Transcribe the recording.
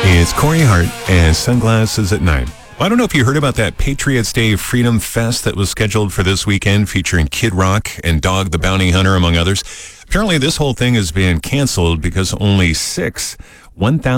It's Corey Hart and Sunglasses at Night. Well, I don't know if you heard about that Patriots Day Freedom Fest that was scheduled for this weekend featuring Kid Rock and Dog the Bounty Hunter, among others. Apparently, this whole thing has been canceled because only 1,000